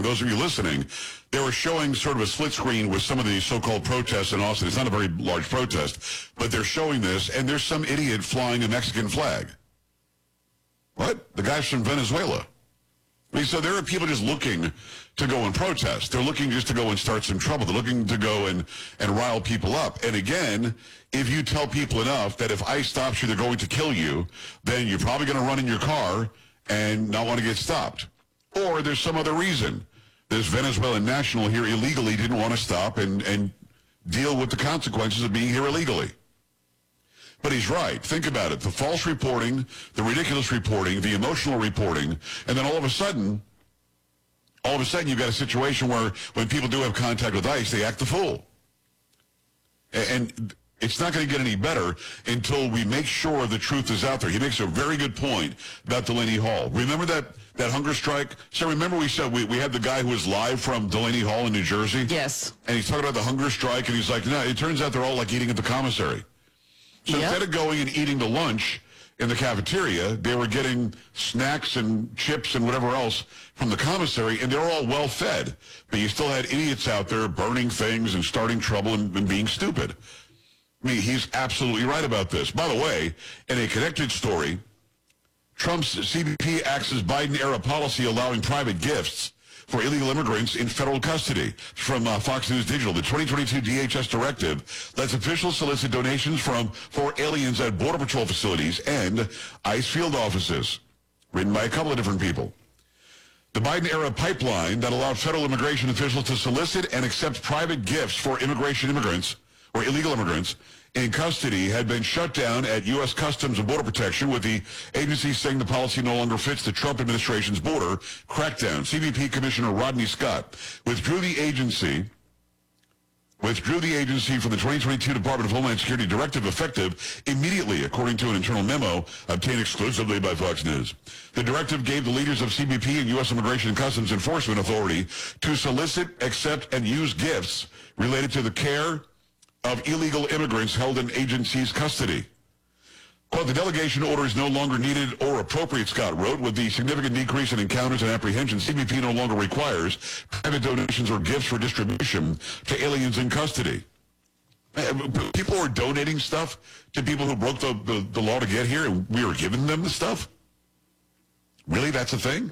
those of you listening, they were showing sort of a split screen with some of the so-called protests in Austin. It's not a very large protest, but they're showing this, and there's some idiot flying a Mexican flag. What? The guy's from Venezuela. I mean, so there are people just looking to go and protest. They're looking just to go and start some trouble. They're looking to go and rile people up. And again, if you tell people enough that if ICE stops you, they're going to kill you, then you're probably going to run in your car and not want to get stopped. Or there's some other reason. This Venezuelan national here illegally didn't want to stop and deal with the consequences of being here illegally. But he's right. Think about it. The false reporting, the ridiculous reporting, the emotional reporting, and then all of a sudden you've got a situation where when people do have contact with ICE, they act the fool. And it's not going to get any better until we make sure the truth is out there. He makes a very good point about Delaney Hall. Remember that hunger strike? So remember we said we had the guy who was live from Delaney Hall in New Jersey? Yes. And he's talking about the hunger strike, and he's like, no, it turns out they're all like eating at the commissary. So instead of going and eating the lunch in the cafeteria, they were getting snacks and chips and whatever else from the commissary, and they were all well fed. But you still had idiots out there burning things and starting trouble and being stupid. I mean, he's absolutely right about this. By the way, in a connected story, Trump's CBP acts as Biden-era policy allowing private gifts for illegal immigrants in federal custody. From Fox News Digital, the 2022 DHS directive lets officials solicit donations for aliens at Border Patrol facilities and ICE field offices. Written by a couple of different people. The Biden-era pipeline that allowed federal immigration officials to solicit and accept private gifts for immigrants or illegal immigrants in custody had been shut down at U.S. Customs and Border Protection, with the agency saying the policy no longer fits the Trump administration's border crackdown. CBP Commissioner Rodney Scott withdrew the agency from the 2022 Department of Homeland Security directive effective immediately, according to an internal memo obtained exclusively by Fox News. The directive gave the leaders of CBP and U.S. Immigration and Customs Enforcement authority to solicit, accept, and use gifts related to the care of illegal immigrants held in agency's custody. Quote, the delegation order is no longer needed or appropriate, Scott wrote. With the significant decrease in encounters and apprehensions, CBP no longer requires private donations or gifts for distribution to aliens in custody. People are donating stuff to people who broke the law to get here, and we were giving them the stuff? Really, that's a thing?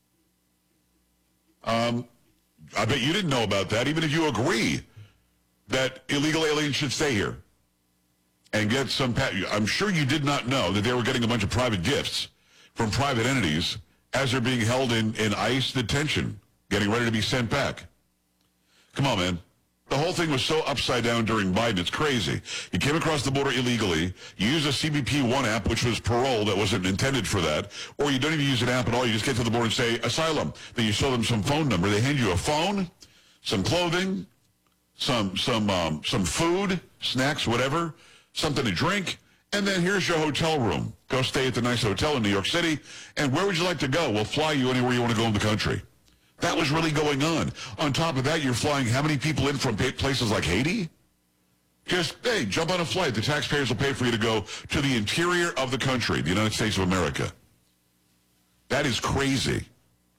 I bet you didn't know about that, even if you agree that illegal aliens should stay here and get some. I'm sure you did not know that they were getting a bunch of private gifts from private entities as they're being held in ICE detention, getting ready to be sent back. Come on, man. The whole thing was so upside down during Biden, it's crazy. You came across the border illegally, you use a CBP One app, which was parole, that wasn't intended for that, or you don't even use an app at all, you just get to the border and say, asylum. Then you show them some phone number. They hand you a phone, some clothing, some food, snacks, whatever, something to drink, and then here's your hotel room. Go stay at the nice hotel in New York City, and where would you like to go? We'll fly you anywhere you want to go in the country. That was really going on. On top of that, you're flying how many people in from places like Haiti? Just, hey, jump on a flight. The taxpayers will pay for you to go to the interior of the country, the United States of America. That is crazy.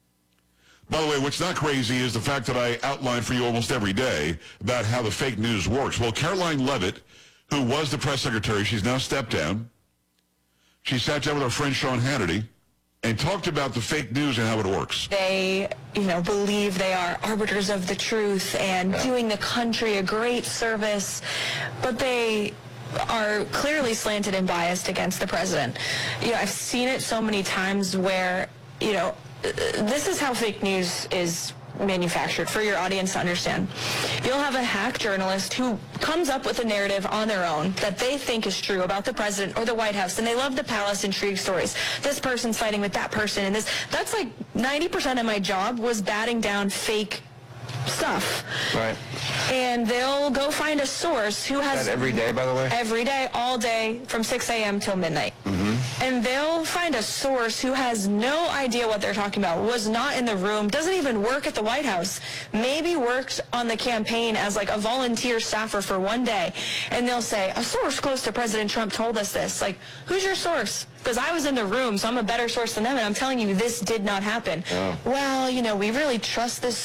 By the way, what's not crazy is the fact that I outline for you almost every day about how the fake news works. Well, Caroline Leavitt, who was the press secretary, she's now stepped down. She sat down with our friend Sean Hannity and talked about the fake news and how it works. They, believe they are arbiters of the truth and doing the country a great service, but they are clearly slanted and biased against the president. I've seen it so many times where, this is how fake news is manufactured for your audience to understand. You'll have a hack journalist who comes up with a narrative on their own that they think is true about the president or the White House, and they love the palace intrigue stories. This person's fighting with that person, and that's like 90% of my job was batting down fake stuff. Right. And they'll go find a source who has... That every day, by the way? Every day, all day, from 6 a.m. till midnight. Mm-hmm. And they'll find a source who has no idea what they're talking about, was not in the room, doesn't even work at the White House, maybe worked on the campaign as like a volunteer staffer for one day. And they'll say, a source close to President Trump told us this. Like, who's your source? Because I was in the room, so I'm a better source than them, and I'm telling you this did not happen. Oh. Well, we really trust this